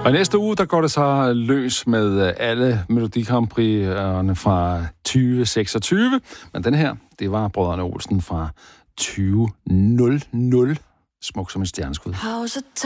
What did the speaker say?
Og i næste uge, der går det så løs med alle Melodi Grand Prix'erne fra 2026. Men den her, det var Brødrene Olsen fra 2000. Smuk som et stjerneskud.